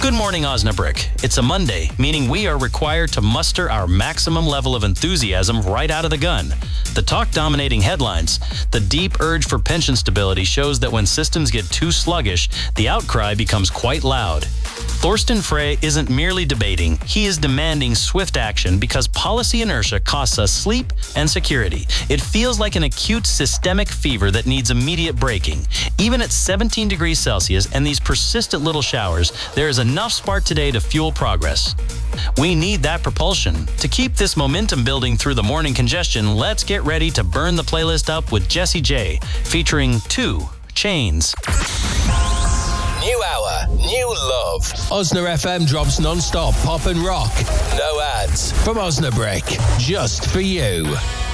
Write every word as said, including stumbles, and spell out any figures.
Good morning, Osnabrück. It's a Monday, meaning we are required to muster our maximum level of enthusiasm right out of the gun. The talk-dominating headlines. The deep urge for pension stability shows that when systems get too sluggish, the outcry becomes quite loud. Thorsten Frey isn't merely debating, he is demanding swift action because policy inertia costs us sleep and security. It feels like an acute systemic fever that needs immediate breaking. Even at seventeen degrees Celsius and these persistent little showers, there is enough spark today to fuel progress. We need that propulsion. To keep this momentum building through the morning congestion, let's get ready to burn the playlist up with Jessie J, featuring Two Chains. New hour, new love. Osna F M drops non-stop pop and rock. No ads. From Osnabrück, just for you.